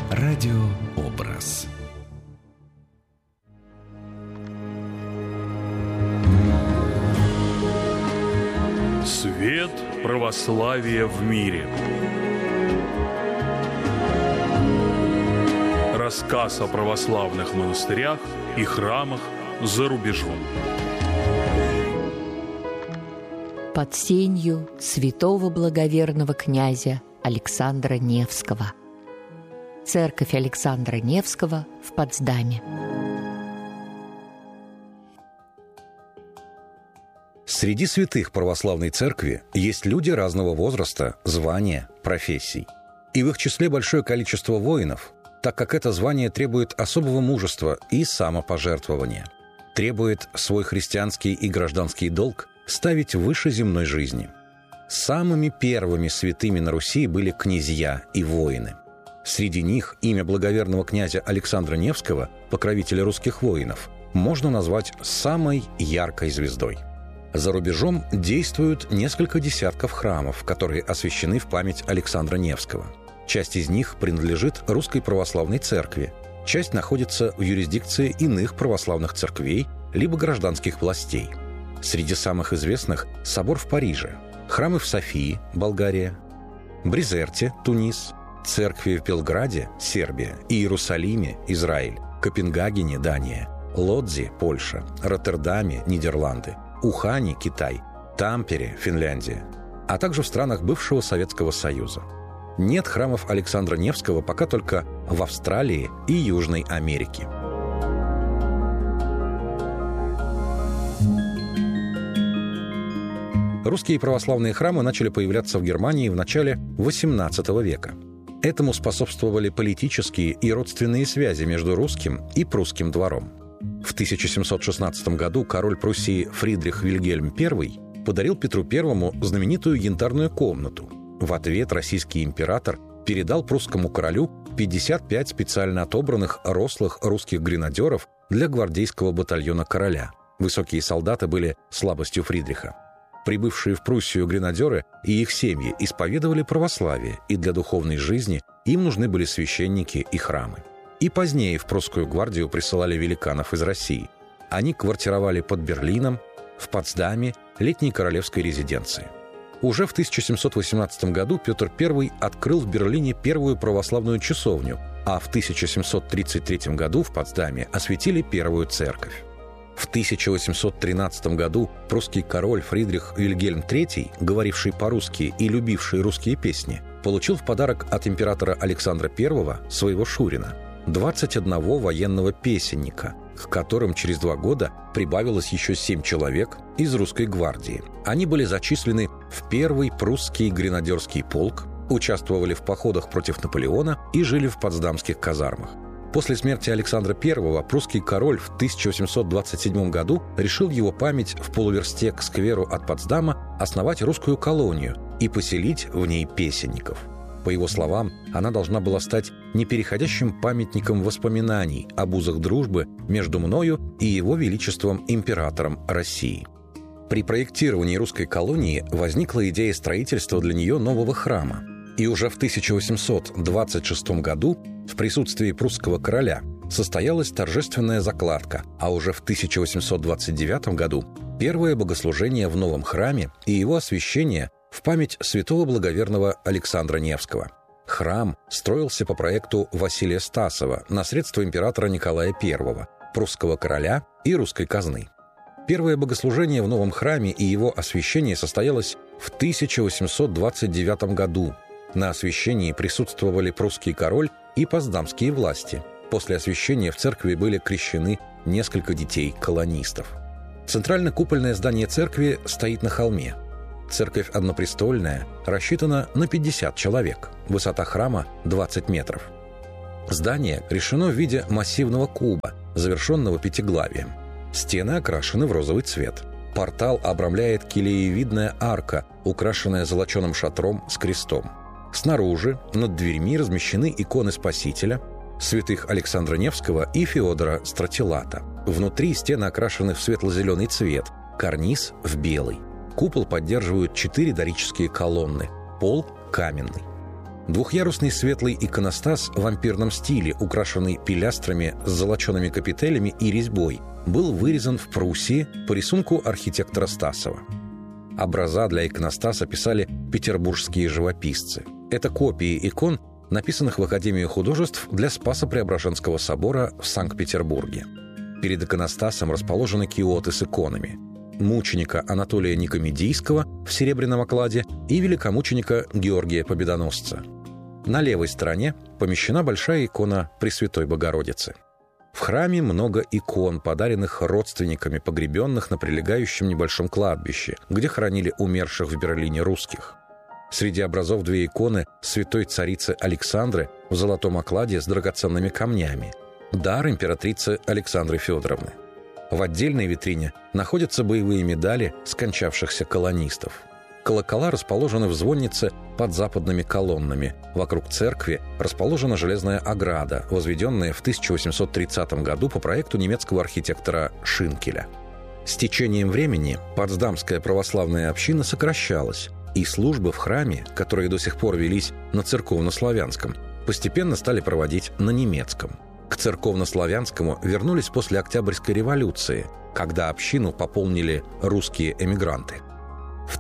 Радиообраз. Свет православия в мире. Рассказ о православных монастырях и храмах за рубежом. Под сенью святого благоверного князя Александра Невского. Церковь Александра Невского в Потсдаме. Среди святых православной церкви есть люди разного возраста, звания, профессий. И в их числе большое количество воинов, так как это звание требует особого мужества и самопожертвования. Требует свой христианский и гражданский долг ставить выше земной жизни. Самыми первыми святыми на Руси были князья и воины. Среди них имя благоверного князя Александра Невского, покровителя русских воинов, можно назвать самой яркой звездой. За рубежом действуют несколько десятков храмов, которые освящены в память Александра Невского. Часть из них принадлежит Русской Православной Церкви, часть находится в юрисдикции иных православных церквей либо гражданских властей. Среди самых известных – собор в Париже, храмы в Софии, Болгария, Бризерте, Тунис, церкви в Белграде, Сербия, Иерусалиме, Израиль, Копенгагене, Дания, Лодзи, Польша, Роттердаме, Нидерланды, Ухане, Китай, Тампере, Финляндия, а также в странах бывшего Советского Союза. Нет храмов Александра Невского пока только в Австралии и Южной Америке. Русские православные храмы начали появляться в Германии в начале XVIII века. Этому способствовали политические и родственные связи между русским и прусским двором. В 1716 году король Пруссии Фридрих Вильгельм I подарил Петру I знаменитую янтарную комнату. В ответ российский император передал прусскому королю 55 специально отобранных рослых русских гренадеров для гвардейского батальона короля. Высокие солдаты были слабостью Фридриха. Прибывшие в Пруссию гренадеры и их семьи исповедовали православие, и для духовной жизни им нужны были священники и храмы. И позднее в прусскую гвардию присылали великанов из России. Они квартировали под Берлином, в Потсдаме, летней королевской резиденции. Уже в 1718 году Петр I открыл в Берлине первую православную часовню, а в 1733 году в Потсдаме осветили первую церковь. В 1813 году прусский король Фридрих Вильгельм III, говоривший по-русски и любивший русские песни, получил в подарок от императора Александра I, своего шурина, 21 военного песенника, к которым через 2 года прибавилось еще 7 человек из русской гвардии. Они были зачислены в первый прусский гренадерский полк, участвовали в походах против Наполеона и жили в потсдамских казармах. После смерти Александра I прусский король в 1827 году решил в его память в полуверсте к скверу от Потсдама основать русскую колонию и поселить в ней песенников. По его словам, она должна была стать непереходящим памятником воспоминаний об узах дружбы между мною и его величеством императором России. При проектировании русской колонии возникла идея строительства для нее нового храма. И уже в 1826 году в присутствии прусского короля состоялась торжественная закладка, а уже в 1829 году первое богослужение в новом храме и его освящение в память святого благоверного Александра Невского. Храм строился по проекту Василия Стасова на средства императора Николая I, прусского короля и русской казны. Первое богослужение в новом храме и его освящение состоялось в 1829 году. На освящении присутствовали прусский король и потсдамские власти. После освящения в церкви были крещены несколько детей-колонистов. Центрально-купольное здание церкви стоит на холме. Церковь однопрестольная, рассчитана на 50 человек. Высота храма – 20 метров. Здание решено в виде массивного куба, завершенного пятиглавием. Стены окрашены в розовый цвет. Портал обрамляет килеевидная арка, украшенная золоченым шатром с крестом. Снаружи над дверьми размещены иконы Спасителя, святых Александра Невского и Феодора Стратилата. Внутри стены окрашены в светло-зеленый цвет, карниз в белый. Купол поддерживают 4 дорические колонны, пол каменный. Двухъярусный светлый иконостас в ампирном стиле, украшенный пилястрами с золочеными капителями и резьбой, был вырезан в Пруссии по рисунку архитектора Стасова. Образа для иконостаса писали петербургские живописцы. Это копии икон, написанных в Академию художеств для Спасо-Преображенского собора в Санкт-Петербурге. Перед иконостасом расположены киоты с иконами мученика Анатолия Никомедийского в серебряном окладе и великомученика Георгия Победоносца. На левой стороне помещена большая икона Пресвятой Богородицы. В храме много икон, подаренных родственниками погребенных на прилегающем небольшом кладбище, где хоронили умерших в Берлине русских. Среди образов две иконы святой царицы Александры в золотом окладе с драгоценными камнями, дар императрицы Александры Федоровны. В отдельной витрине находятся боевые медали скончавшихся колонистов. Колокола расположены в звоннице под западными колоннами. Вокруг церкви расположена железная ограда, возведенная в 1830 году по проекту немецкого архитектора Шинкеля. С течением времени Потсдамская православная община сокращалась, и службы в храме, которые до сих пор велись на церковнославянском, постепенно стали проводить на немецком. К церковнославянскому вернулись после Октябрьской революции, когда общину пополнили русские эмигранты. В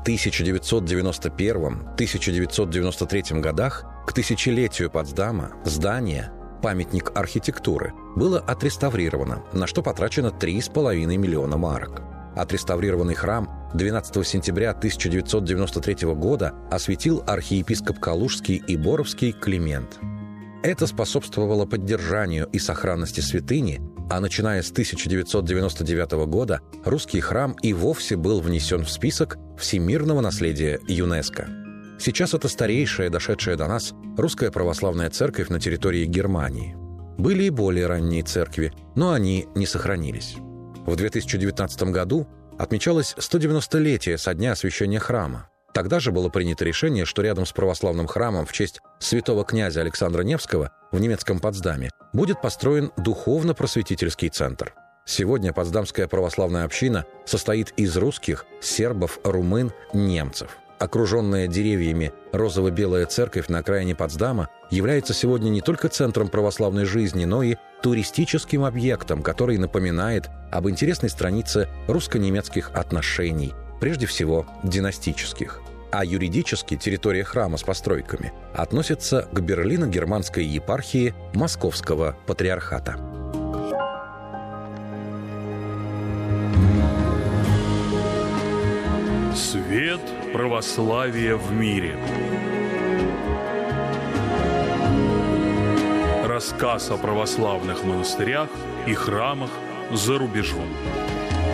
1991-1993 годах к тысячелетию Потсдама здание, памятник архитектуры, было отреставрировано, на что потрачено 3,5 миллиона марок. Отреставрированный храм 12 сентября 1993 года осветил архиепископ Калужский и Боровский Климент. Это способствовало поддержанию и сохранности святыни, а начиная с 1999 года русский храм и вовсе был внесен в список всемирного наследия ЮНЕСКО. Сейчас это старейшая, дошедшая до нас, русская православная церковь на территории Германии. Были и более ранние церкви, но они не сохранились. В 2019 году отмечалось 190-летие со дня освящения храма. Тогда же было принято решение, что рядом с православным храмом в честь святого князя Александра Невского в немецком Потсдаме будет построен духовно-просветительский центр. Сегодня Потсдамская православная община состоит из русских, сербов, румын, немцев. Окруженная деревьями розово-белая церковь на окраине Потсдама является сегодня не только центром православной жизни, но и туристическим объектом, который напоминает об интересной странице русско-немецких отношений, прежде всего династических. А юридически территория храма с постройками относится к Берлино-германской епархии Московского патриархата. Свет православия в мире. Рассказ о православных монастырях и храмах за рубежом.